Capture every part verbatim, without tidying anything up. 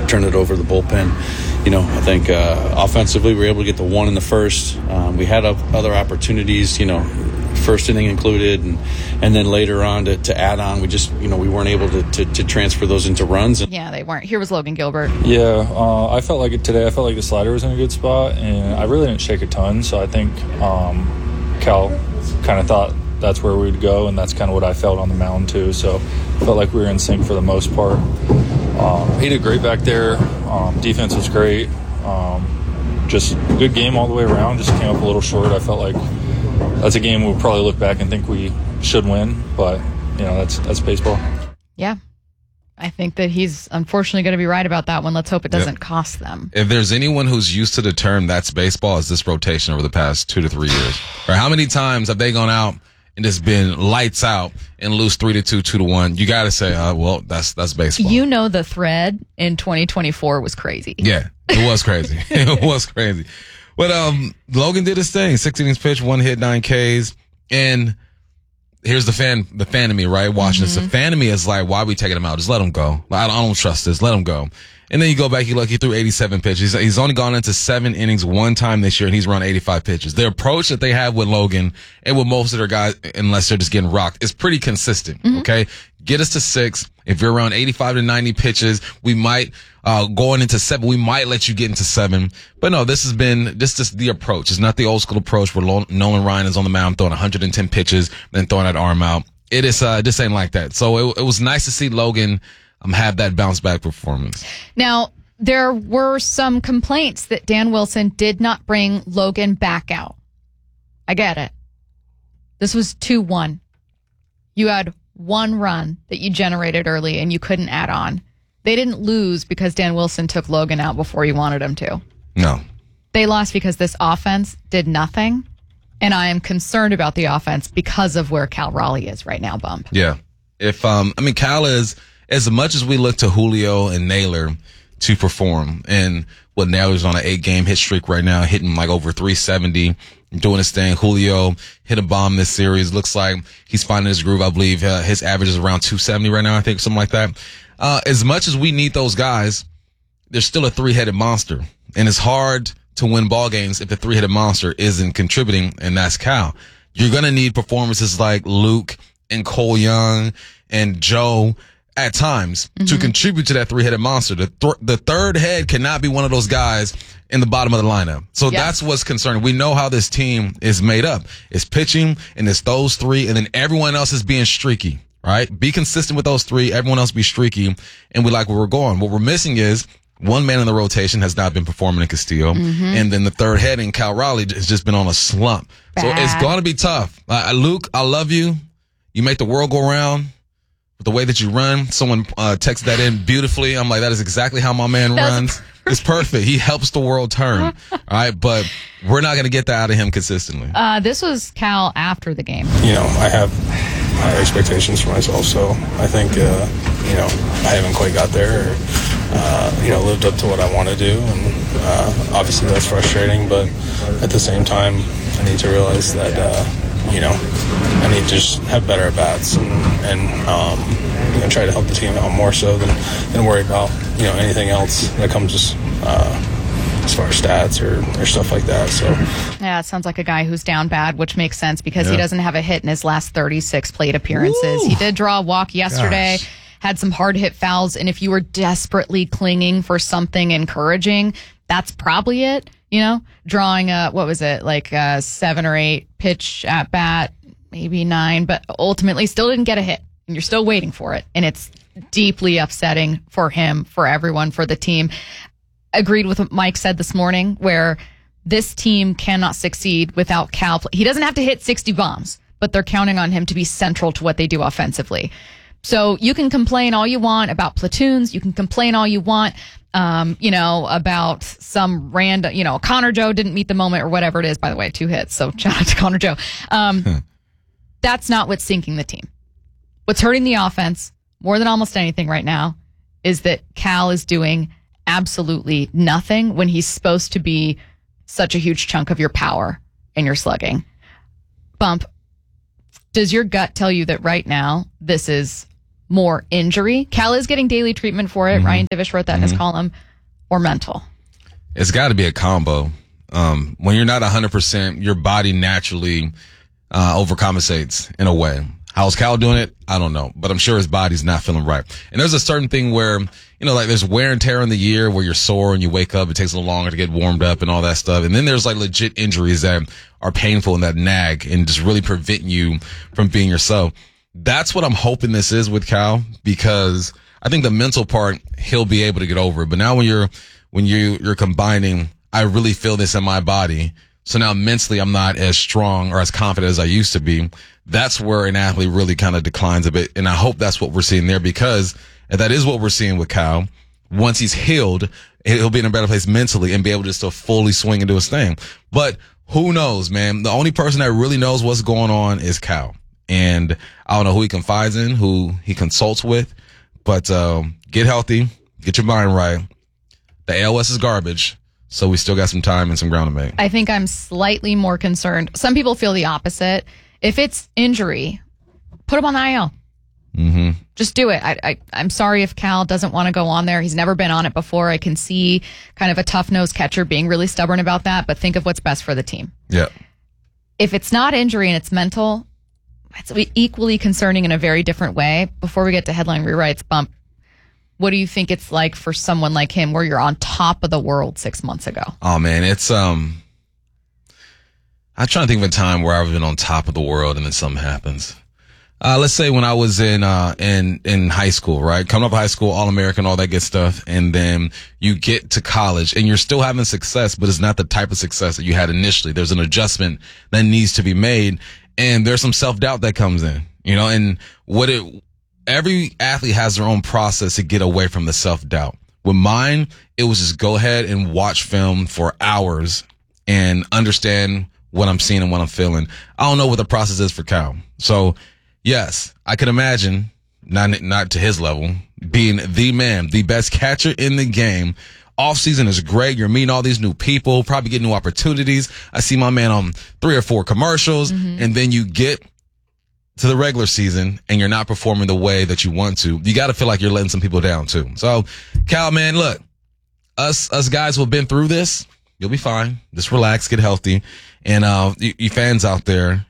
turn it over to the bullpen. You know, I think uh, offensively we were able to get the one in the first. Um, we had other opportunities, you know, first inning included, and, and then later on to, to add on. We just, you know, we weren't able to, to, to transfer those into runs. Yeah, they weren't. Here was Logan Gilbert. Yeah, uh, I felt like it today. I felt like the slider was in a good spot, and I really didn't shake a ton. So I think um, Cal kind of thought that's where we'd go, and that's kind of what I felt on the mound too. So I felt like we were in sync for the most part. Um, he did great back there. Um, defense was great. Um, just good game all the way around. Just came up a little short. I felt like that's a game we'll probably look back and think we should win, but you know that's that's baseball. Yeah, I think that he's unfortunately going to be right about that one. Let's hope it doesn't yep. cost them. If there's anyone who's used to the term "that's baseball," is this rotation over the past two to three years. Or how many times have they gone out and just been lights out and lose three to two, two to one? You got to say, uh, well, that's that's baseball. You know, the thread in twenty twenty-four was crazy. Yeah, it was crazy. It was crazy. But um, Logan did his thing. Six innings pitched, one hit, nine Ks. And here's the fan, the fan of me, right? Watching mm-hmm. this. The fan of me is like, why are we taking him out? Just let him go. I don't, I don't trust this. Let him go. And then you go back, you look, he threw eighty-seven pitches. He's, he's only gone into seven innings one time this year, and he's run eighty-five pitches. The approach that they have with Logan and with most of their guys, unless they're just getting rocked, is pretty consistent. Mm-hmm. Okay. Get us to six. If you're around eighty-five to ninety pitches, we might, uh, going into seven, we might let you get into seven. But no, this has been, this is the approach. It's not the old school approach where Nolan Ryan is on the mound throwing one hundred ten pitches, then throwing that arm out. It is, uh, this ain't like that. So it, it was nice to see Logan um, have that bounce back performance. Now, there were some complaints that Dan Wilson did not bring Logan back out. I get it. This was two one. You had one run that you generated early and you couldn't add on. They didn't lose because Dan Wilson took Logan out before you wanted him to. No. They lost because this offense did nothing, and I am concerned about the offense because of where Cal Raleigh is right now, Bump. Yeah. If, um, I mean, Cal is, as much as we look to Julio and Naylor to perform, and what Naylor's on an eight-game hit streak right now, hitting like over three seventy, doing his thing. Julio hit a bomb this series. Looks like he's finding his groove. I believe uh, his average is around two seventy right now, I think, something like that. Uh, as much as we need those guys, there's still a three-headed monster. And it's hard to win ball games if the three-headed monster isn't contributing, and that's Cal. You're going to need performances like Luke and Cole Young and Joe at times mm-hmm. to contribute to that three-headed monster. The, th- the third head cannot be one of those guys in the bottom of the lineup. So yeah. that's what's concerning. We know how this team is made up. It's pitching, and it's those three, and then everyone else is being streaky, right? Be consistent with those three. Everyone else be streaky, and we like where we're going. What we're missing is one man in the rotation has not been performing in Castillo, mm-hmm. and then the third head in Cal Raleigh has just been on a slump. Bad. So it's going to be tough. Uh, Luke, I love you. You make the world go round. The way that you run, someone uh, texted that in beautifully. I'm like, that is exactly how my man That's runs. Perfect. It's perfect. He helps the world turn. All right, but we're not going to get that out of him consistently. Uh, this was Cal after the game. You know, I have high expectations for myself, so I think, uh, you know, I haven't quite got there or, uh, you know, lived up to what I want to do. And uh, obviously that's frustrating, but at the same time, I need to realize that, uh, you know, I need to just have better at-bats and, and um, you know, try to help the team out more so than, than worry about, you know, anything else that comes just uh, as far as stats or, or stuff like that. So yeah, it sounds like a guy who's down bad, which makes sense because yeah. he doesn't have a hit in his last thirty-six plate appearances. Woo! He did draw a walk yesterday. Gosh. Had some hard hit fouls, and if you were desperately clinging for something encouraging, that's probably it. You know, drawing a, what was it, like a seven or eight pitch at bat, maybe nine, but ultimately still didn't get a hit, and you're still waiting for it. And it's deeply upsetting for him, for everyone, for the team. Agreed with what Mike said this morning, where this team cannot succeed without Cal. He doesn't have to hit sixty bombs, but they're counting on him to be central to what they do offensively. So you can complain all you want about platoons. You can complain all you want, um, you know, about some random, you know, Connor Joe didn't meet the moment or whatever it is. By the way, two hits. So shout out to Connor Joe. Um, hmm. That's not what's sinking the team. What's hurting the offense more than almost anything right now is that Cal is doing absolutely nothing when he's supposed to be such a huge chunk of your power and your slugging. Bump. Does your gut tell you that right now this is more injury? Cal is getting daily treatment for it. Mm-hmm. Ryan Divish wrote that mm-hmm. in his column. Or mental? It's got to be a combo. Um, when you're not one hundred percent, your body naturally uh, overcompensates in a way. How's Cal doing it? I don't know, but I'm sure his body's not feeling right. And there's a certain thing where, you know, like there's wear and tear in the year where you're sore and you wake up, it takes a little longer to get warmed up and all that stuff. And then there's like legit injuries that are painful and that nag and just really prevent you from being yourself. That's what I'm hoping this is with Cal, because I think the mental part, he'll be able to get over it. But now when you're, when you, you're combining, I really feel this in my body. So now mentally I'm not as strong or as confident as I used to be. That's where an athlete really kind of declines a bit. And I hope that's what we're seeing there, because if that is what we're seeing with Cal, once he's healed, he'll be in a better place mentally and be able to still fully swing and do his thing. But who knows, man? The only person that really knows what's going on is Cal. And I don't know who he confides in, who he consults with, but um, get healthy, get your mind right. The A L S is garbage. So we still got some time and some ground to make. I think I'm slightly more concerned. Some people feel the opposite. If it's injury, put him on the I L. Mm-hmm. Just do it. I, I, I'm sorry if Cal doesn't want to go on there. He's never been on it before. I can see kind of a tough-nosed catcher being really stubborn about that, but think of what's best for the team. Yeah. If it's not injury and it's mental, it's equally concerning in a very different way. Before we get to headline rewrites, Bump, what do you think it's like for someone like him where you're on top of the world six months ago? Oh, man, it's, um, I'm trying to think of a time where I've been on top of the world and then something happens. Uh, let's say when I was in, uh, in, in high school, right? Coming up high school, All-American, all that good stuff. And then you get to college and you're still having success, but it's not the type of success that you had initially. There's an adjustment that needs to be made, and there's some self-doubt that comes in, you know, and what it, every athlete has their own process to get away from the self-doubt. With mine, it was just go ahead and watch film for hours and understand what I'm seeing and what I'm feeling. I don't know what the process is for Cal. So, yes, I can imagine, not not to his level, being the man, the best catcher in the game. Off-season is great. You're meeting all these new people, probably getting new opportunities. I see my man on three or four commercials, mm-hmm. and then you get to the regular season and you're not performing the way that you want to. You got to feel like you're letting some people down too. So, Cal, man, look, us us guys who have been through this, you'll be fine. Just relax, get healthy. And uh, you, you fans out there,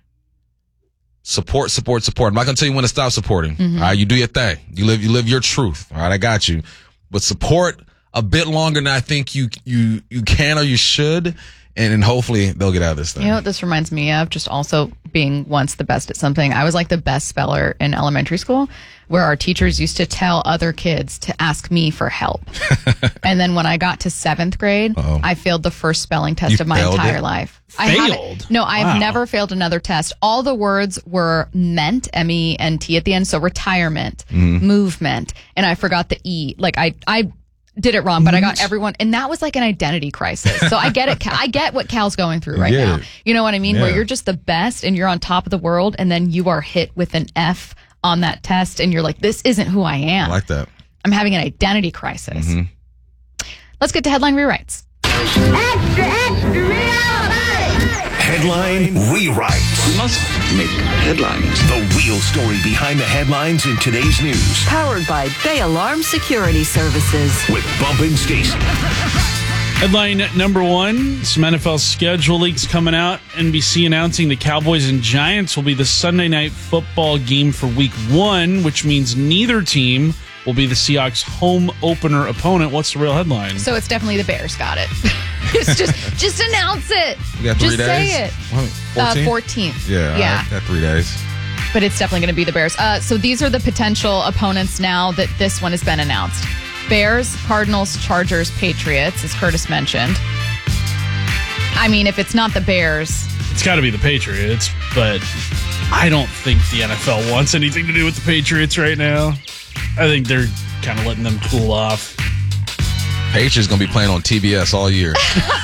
support, support, support. I'm not gonna tell you when to stop supporting. Mm-hmm. All right, you do your thing. You live, you live your truth. All right, I got you. But support a bit longer than I think you you you can or you should. And, and hopefully they'll get out of this thing. You know what this reminds me of? Just also being once the best at something. I was like the best speller in elementary school, where our teachers used to tell other kids to ask me for help. And then when I got to seventh grade, Uh-oh. I failed the first spelling test you of my entire it? life. Failed? I no, I've wow. never failed another test. All the words were meant, M E N T at the end. So retirement, mm. movement, and I forgot the E. Like I, I did it wrong, but I got everyone, and that was like an identity crisis. So I get it. I get what Cal's going through right now. It. You know what I mean? Yeah. Where you're just the best and you're on top of the world, and then you are hit with an F on that test, and you're like, this isn't who I am. I like that. I'm having an identity crisis. Mm-hmm. Let's get to headline rewrites. Extra, extra, rewrite. Headline rewrites. We must make headlines. The real story behind the headlines in today's news. Powered by Bay Alarm Security Services. With Bump and Stacy. Headline number one, some N F L schedule leaks coming out. N B C announcing the Cowboys and Giants will be the Sunday night football game for week one, which means neither team will be the Seahawks' home opener opponent. What's the real headline? So it's definitely the Bears got it. It's just just announce it. We got three just days? say it. fourteenth? Uh, fourteenth. Yeah, yeah. I got three days. But it's definitely going to be the Bears. Uh, so these are the potential opponents now that this one has been announced. Bears, Cardinals, Chargers, Patriots, as Curtis mentioned. I mean, if it's not the Bears... It's got to be the Patriots, but I don't think the N F L wants anything to do with the Patriots right now. I think they're kind of letting them cool off. Patriots going to be playing on T B S all year.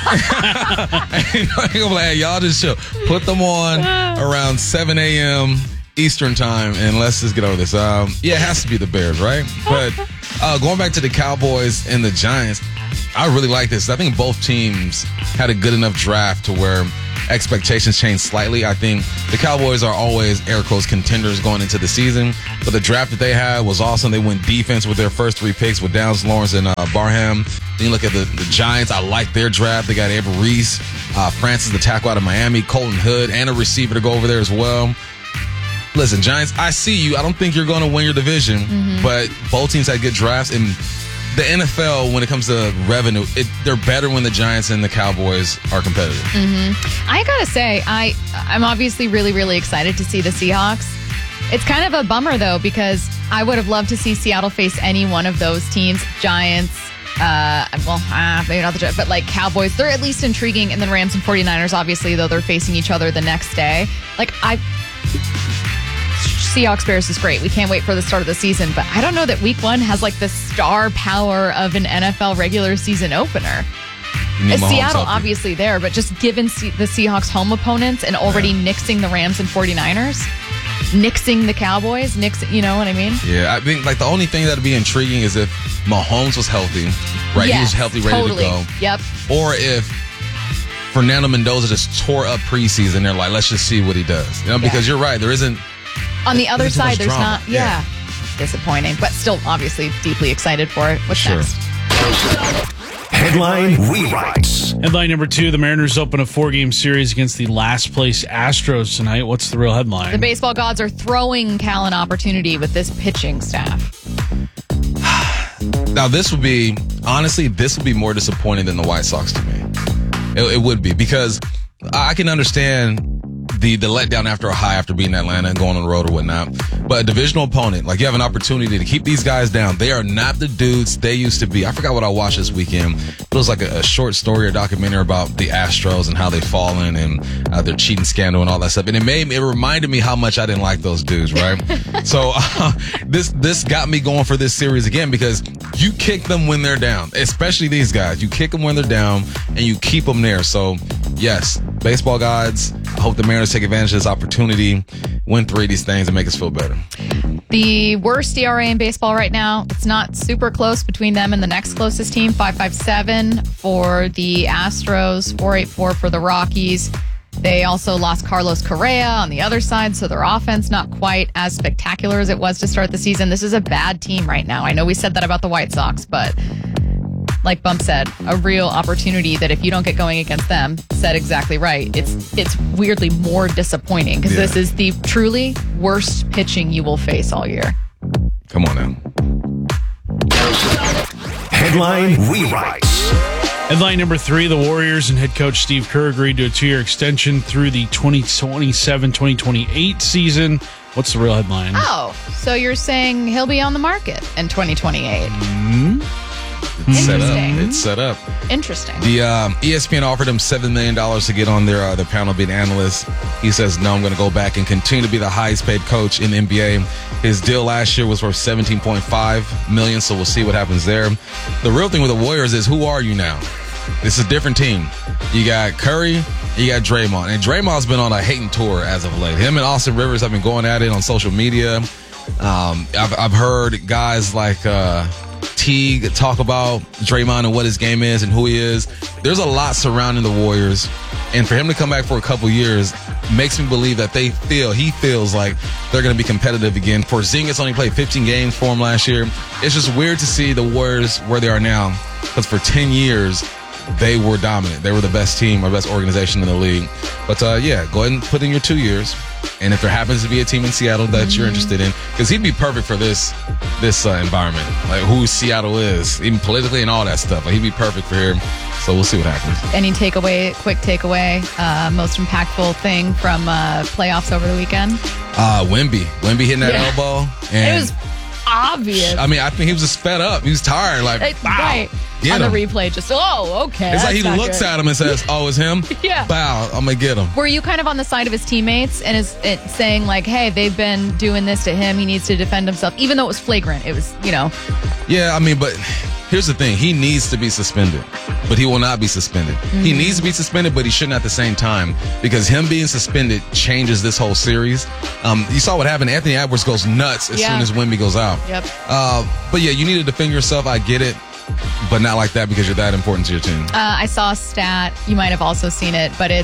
Like, y'all just chill. Put them on around seven a.m. Eastern time, and let's just get over this. Um, yeah, it has to be the Bears, right? But uh, going back to the Cowboys and the Giants, I really like this. I think both teams had a good enough draft to where expectations change slightly. I think the Cowboys are always air quotes contenders going into the season, but the draft that they had was awesome. They went defense with their first three picks with Downs, Lawrence, and uh, Barham. Then you look at the, the Giants. I like their draft. They got Avery Reese, uh, Francis, the tackle out of Miami, Colton Hood, and a receiver to go over there as well. Listen, Giants, I see you. I don't think you're going to win your division, mm-hmm. but both teams had good drafts. And the N F L, when it comes to revenue, it, they're better when the Giants and the Cowboys are competitive. Mm-hmm. I got to say, I, I'm obviously really, really excited to see the Seahawks. It's kind of a bummer, though, because I would have loved to see Seattle face any one of those teams. Giants, uh, well, uh, maybe not the Giants, but like Cowboys. They're at least intriguing. And then Rams and 49ers, obviously, though they're facing each other the next day. Like, I... Seahawks Bears is great. We can't wait for the start of the season, but I don't know that week one has like the star power of an N F L regular season opener. Is Seattle obviously there, but just given C- the Seahawks home opponents and already yeah. nixing the Rams and 49ers, nixing the Cowboys, nixing, you know what I mean? Yeah, I think like the only thing that would be intriguing is if Mahomes was healthy, right? Yes, he was healthy, ready totally. to go. Yep. Or if Fernando Mendoza just tore up preseason, they're like, let's just see what he does. You know, because yeah. you're right, there isn't. On the other side, there's drama. not, yeah, yeah, disappointing, but still obviously deeply excited for it. What's sure. next? Headline rewrites. Headline number two, the Mariners open a four-game series against the last-place Astros tonight. What's the real headline? The baseball gods are throwing Cal an opportunity with this pitching staff. Now, this would be, honestly, this would be more disappointing than the White Sox to me. It, it would be, because I can understand the the letdown after a high after beating Atlanta and going on the road or whatnot. But a divisional opponent, like you have an opportunity to keep these guys down. They are not the dudes they used to be. I forgot what I watched this weekend. It was like a, a short story or documentary about the Astros and how they've fallen and uh, their cheating scandal and all that stuff. And it made it reminded me how much I didn't like those dudes, right? so uh, this this got me going for this series again, because you kick them when they're down, especially these guys. You kick them when they're down and you keep them there. So yes, baseball gods, I hope the Mariners take advantage of this opportunity, win three of these things, and make us feel better. The worst E R A in baseball right now, it's not super close between them and the next closest team, five five seven for the Astros, four eight four for the Rockies. They also lost Carlos Correa on the other side, so their offense not quite as spectacular as it was to start the season. This is a bad team right now. I know we said that about the White Sox, but like Bump said, a real opportunity that if you don't get going against them, said exactly right. It's it's weirdly more disappointing because yeah. this is the truly worst pitching you will face all year. Come on now. Headline rewrites. Headline number three, the Warriors and head coach Steve Kerr agreed to a two-year extension through the twenty twenty-seven twenty twenty-eight season. What's the real headline? Oh, so you're saying he'll be on the market in twenty twenty-eight. Mm-hmm. It's set up. It's set up. Interesting. The um, E S P N offered him seven million dollars to get on their uh, their panel, be an analyst. He says, no, I'm going to go back and continue to be the highest paid coach in the N B A. His deal last year was worth seventeen point five million dollars, so we'll see what happens there. The real thing with the Warriors is, who are you now? This is a different team. You got Curry, you got Draymond. And Draymond's been on a hating tour as of late. Him and Austin Rivers have been going at it on social media. Um, I've, I've heard guys like... Uh, Teague talk about Draymond and what his game is and who he is. There's a lot surrounding the Warriors, and for him to come back for a couple years makes me believe that they feel he feels like they're going to be competitive again. Porzingis only played fifteen games for him last year. It's just weird to see the Warriors where they are now, because for ten years they were dominant. They were the best team or best organization in the league. But uh, yeah, go ahead and put in your two years. And if there happens to be a team in Seattle that mm-hmm. you're interested in, because he'd be perfect for this this uh, environment, like who Seattle is, even politically and all that stuff. Like he'd be perfect for here. So we'll see what happens. Any takeaway, quick takeaway, uh, most impactful thing from uh, playoffs over the weekend? Uh, Wemby. Wemby hitting that yeah. elbow. And it was obvious. I mean, I think he was just fed up. He was tired. Like, it, wow. Right. Get on him. the replay, just, oh, okay. It's like he looks good. at him and says, oh, it's him? Yeah. Bow, I'm going to get him. Were you kind of on the side of his teammates and is it saying, like, hey, they've been doing this to him, he needs to defend himself, even though it was flagrant? It was, you know. Yeah, I mean, but here's the thing. He needs to be suspended, but he will not be suspended. Mm-hmm. He needs to be suspended, but he shouldn't at the same time, because him being suspended changes this whole series. Um, you saw what happened. Anthony Edwards goes nuts as yeah. soon as Wemby goes out. Yep. Uh, but yeah, you need to defend yourself. I get it. But not like that, because you're that important to your team. Uh, I saw a stat. You might have also seen it, but it's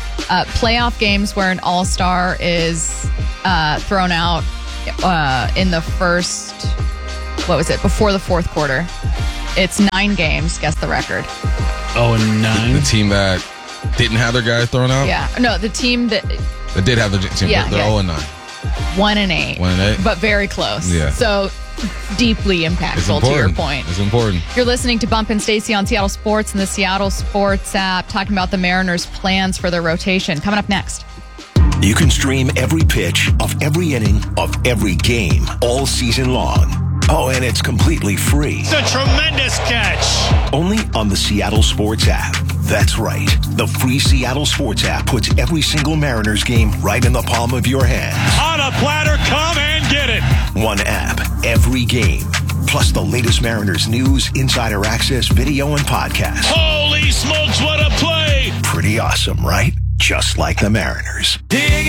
Uh, playoff games where an all-star is uh, thrown out uh, in the first, what was it, before the fourth quarter. It's nine games. Guess the record. Oh, and nine? The team that didn't have their guy thrown out? Yeah. No, the team that... That did have their team. Yeah, they're yeah. oh and nine. One and eight. One and eight? But very close. Yeah. So deeply It's impactful to your important. point. It's important. You're listening to Bump and Stacy on Seattle Sports and the Seattle Sports app, talking about the Mariners' plans for their rotation. Coming up next. You can stream every pitch of every inning of every game all season long. Oh, and it's completely free. It's a tremendous catch. Only on the Seattle Sports app. That's right. The free Seattle Sports app puts every single Mariners game right in the palm of your hand. On a platter, come and get it. One app, every game. Plus the latest Mariners news, insider access, video, and podcast. Holy smokes, what a play. Pretty awesome, right? Just like the Mariners. Dig